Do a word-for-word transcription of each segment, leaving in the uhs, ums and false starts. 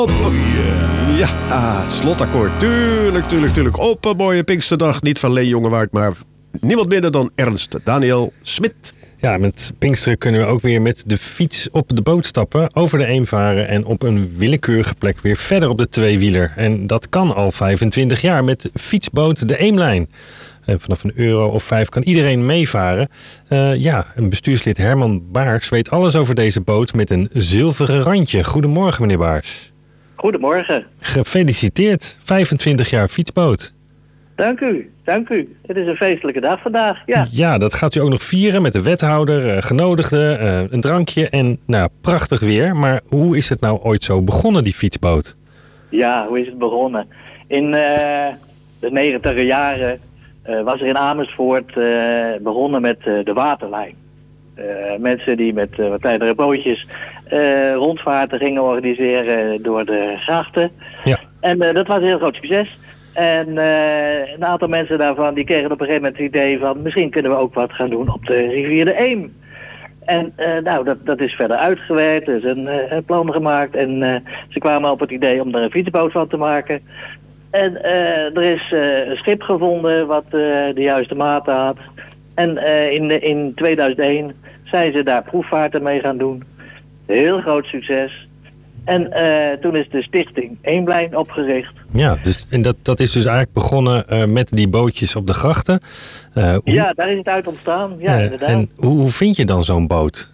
Op, ja, slotakkoord. Tuurlijk, tuurlijk, tuurlijk. Op een mooie Pinksterdag. Niet van Leen Jongewaard, maar niemand minder dan Ernst Daniel Smit. Ja, met Pinksteren kunnen we ook weer met de fiets op de boot stappen, over de Eem varen en op een willekeurige plek weer verder op de tweewieler. En dat kan al vijfentwintig jaar met de fietsboot de Eemlijn. En vanaf een euro of vijf kan iedereen meevaren. Uh, ja, een bestuurslid Herman Baars weet alles over deze boot met een zilveren randje. Goedemorgen, meneer Baars. Goedemorgen. Gefeliciteerd, vijfentwintig jaar fietsboot. Dank u, dank u. Het is een feestelijke dag vandaag, ja. Ja, dat gaat u ook nog vieren met de wethouder, uh, genodigden, uh, een drankje en nou, prachtig weer. Maar hoe is het nou ooit zo begonnen, die fietsboot? Ja, hoe is het begonnen? In uh, de negentiger jaren uh, was er in Amersfoort uh, begonnen met uh, de waterlijn. Uh, mensen die met uh, wat kleinere bootjes uh, rondvaarten gingen organiseren door de grachten. Ja. En uh, dat was een heel groot succes. En uh, een aantal mensen daarvan die kregen op een gegeven moment het idee van misschien kunnen we ook wat gaan doen op de rivier de Eem. En uh, nou, dat, dat is verder uitgewerkt, er is een, uh, een plan gemaakt en uh, ze kwamen op het idee om daar een fietsboot van te maken. En uh, er is uh, een schip gevonden wat uh, de juiste maten had. En uh, in, de, in tweeduizend één zijn ze daar proefvaarten mee gaan doen. Heel groot succes. En uh, toen is de stichting Eemlijn opgericht. Ja, dus, en dat, dat is dus eigenlijk begonnen uh, met die bootjes op de grachten. Uh, hoe... Ja, daar is het uit ontstaan. Ja, uh, inderdaad. En hoe, hoe vind je dan zo'n boot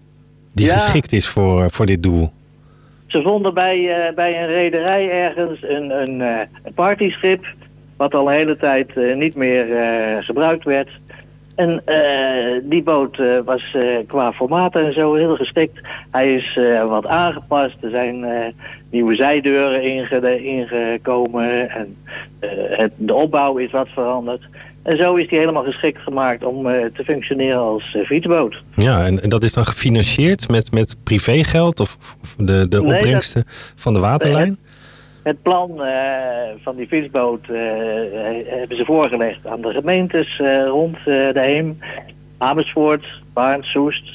die ja. geschikt is voor, voor dit doel? Ze vonden bij, uh, bij een rederij ergens een, een, uh, een partyschip, wat al een hele tijd uh, niet meer uh, gebruikt werd. En uh, die boot uh, was uh, qua formaten en zo heel geschikt. Hij is uh, wat aangepast. Er zijn uh, nieuwe zijdeuren inge- ingekomen. En uh, het, de opbouw is wat veranderd. En zo is hij helemaal geschikt gemaakt om uh, te functioneren als uh, fietsboot. Ja, en, en dat is dan gefinancierd met, met privégeld of, of de, de nee, opbrengsten dat, van de waterlijn? Het, het plan uh, van die fietsboot uh, hebben ze voorgelegd aan de gemeentes uh, rond uh, de Eem. Amersfoort, Baarn, Soest,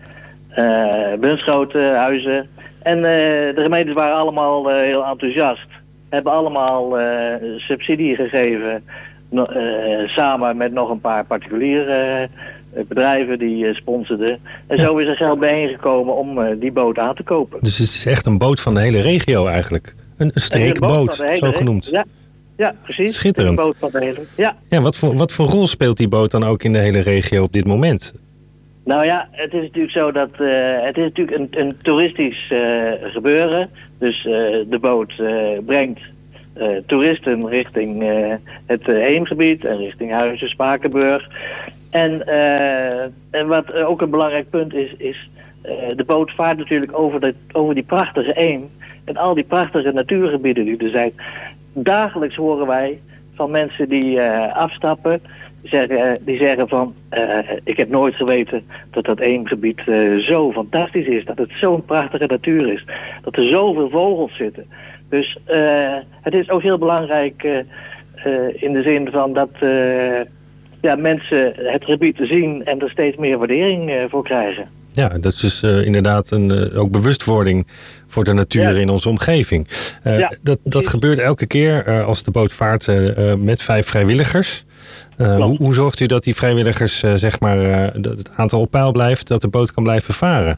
uh, Bunschoten, Huizen. En uh, de gemeentes waren allemaal uh, heel enthousiast. Hebben allemaal uh, subsidie gegeven. No, uh, samen met nog een paar particuliere uh, bedrijven die uh, sponsorden. En ja. Zo is er geld bijeengekomen om uh, die boot aan te kopen. Dus het is echt een boot van de hele regio eigenlijk? Een, een streekboot, zo genoemd? Ja, ja, precies. Schitterend. Een boot van de hele, ja. Ja, wat voor, wat voor rol speelt die boot dan ook in de hele regio op dit moment? Nou ja, het is natuurlijk zo dat uh, het is natuurlijk een, een toeristisch uh, gebeuren. Dus uh, de boot uh, brengt Uh, toeristen richting uh, het uh, Eemgebied en richting Huizen, Spakenburg. En, uh, en wat uh, ook een belangrijk punt is, is uh, de boot vaart natuurlijk over, de, over die prachtige Eem en al die prachtige natuurgebieden die er zijn. Dagelijks horen wij van mensen die uh, afstappen, die zeggen, uh, die zeggen van uh, ik heb nooit geweten dat dat Eemgebied uh, zo fantastisch is, dat het zo'n prachtige natuur is, dat er zoveel vogels zitten. Dus uh, het is ook heel belangrijk uh, uh, in de zin van dat uh, ja, mensen het gebied zien en er steeds meer waardering uh, voor krijgen. Ja, dat is dus uh, inderdaad een, uh, ook bewustwording voor de natuur ja. in onze omgeving. Uh, ja, dat, dat gebeurt elke keer uh, als de boot vaart uh, uh, met vijf vrijwilligers. Uh, hoe, hoe zorgt u dat die vrijwilligers uh, zeg maar uh, het aantal op peil blijft, dat de boot kan blijven varen?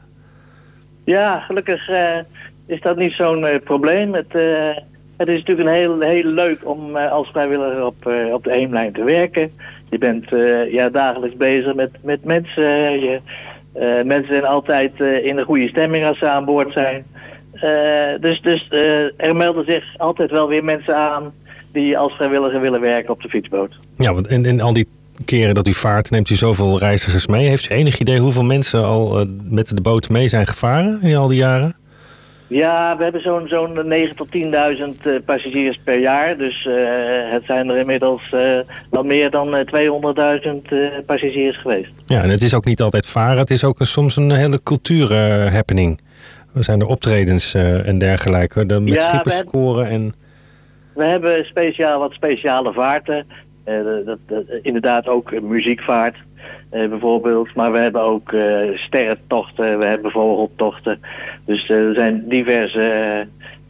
Ja, gelukkig uh, is dat niet zo'n uh, probleem. Het, uh, het is natuurlijk een heel, heel leuk om uh, als vrijwilliger op, uh, op de Eemlijn te werken. Je bent uh, ja, dagelijks bezig met, met mensen. Je, uh, mensen zijn altijd uh, in een goede stemming als ze aan boord zijn. Uh, dus dus uh, er melden zich altijd wel weer mensen aan die als vrijwilliger willen werken op de fietsboot. Ja, want in, in al die keren dat u vaart, neemt u zoveel reizigers mee. Heeft u enig idee hoeveel mensen al uh, met de boot mee zijn gevaren in al die jaren? Ja, we hebben zo'n zo'n negen tot tienduizend uh, passagiers per jaar. Dus uh, het zijn er inmiddels uh, wel meer dan uh, tweehonderdduizend uh, passagiers geweest. Ja, en het is ook niet altijd varen. Het is ook een, soms een hele cultuur-happening. Er zijn er optredens uh, en dergelijke. De, met ja, schippers scoren en... We hebben speciaal wat speciale vaarten. Uh, dat, dat, inderdaad ook muziekvaart uh, bijvoorbeeld. Maar we hebben ook uh, sterrentochten, we hebben vogeltochten. Dus uh, er zijn diverse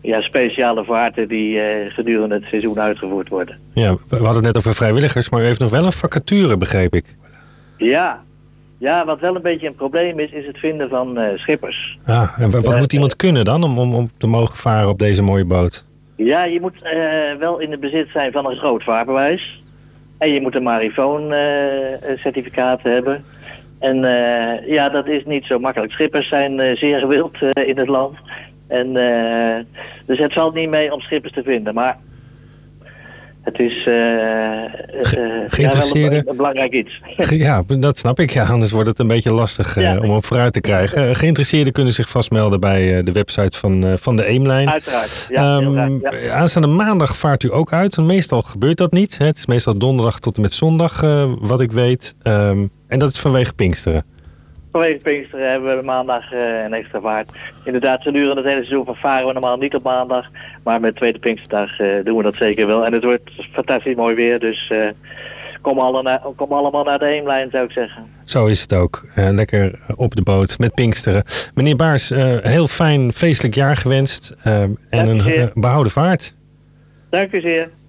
ja, speciale vaarten die uh, gedurende het seizoen uitgevoerd worden. Ja, we hadden het net over vrijwilligers, maar u heeft nog wel een vacature, begreep ik. Ja, ja wat wel een beetje een probleem is, is het vinden van uh, schippers. Ah, en wat uh, moet iemand kunnen dan om, om, om te mogen varen op deze mooie boot? Ja, je moet uh, wel in het bezit zijn van een groot vaarbewijs. En je moet een marifoon uh, certificaat hebben. En uh, ja, dat is niet zo makkelijk. Schippers zijn uh, zeer gewild uh, in het land. En uh, dus het valt niet mee om schippers te vinden. Maar het is uh, Ge- geïnteresseerde... ja, wel een, een belangrijk iets. Ja, dat snap ik. Ja, anders wordt het een beetje lastig uh, ja. om hem vooruit te krijgen. Geïnteresseerden kunnen zich vastmelden bij uh, de website van, uh, van de Eemlijn. Uiteraard, ja. Um, heel graag, ja. Aanstaande maandag vaart u ook uit. Meestal gebeurt dat niet. Hè. Het is meestal donderdag tot en met zondag, uh, wat ik weet. Um, en dat is vanwege Pinksteren. Vanwege Pinksteren hebben we maandag uh, een extra vaart. Inderdaad, gedurende het hele seizoen varen we normaal niet op maandag. Maar met tweede Pinksterdag uh, doen we dat zeker wel. En het wordt fantastisch mooi weer. Dus uh, kom, alle na- kom allemaal naar de Eemlijn, zou ik zeggen. Zo is het ook. Uh, lekker op de boot met Pinksteren. Meneer Baars, uh, heel fijn feestelijk jaar gewenst. Uh, en een uh, behouden vaart. Dank u zeer.